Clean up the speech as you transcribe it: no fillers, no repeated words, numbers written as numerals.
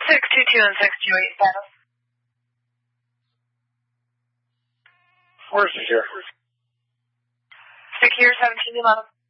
622 and 628 status. Where's Secure? Secure 1711.